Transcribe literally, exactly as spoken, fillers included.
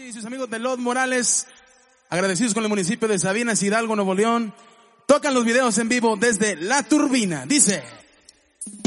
y sus amigos de Los Morales, agradecidos con el municipio de Sabinas, Hidalgo, Nuevo León, tocan los videos en vivo desde La Turbina. Dice...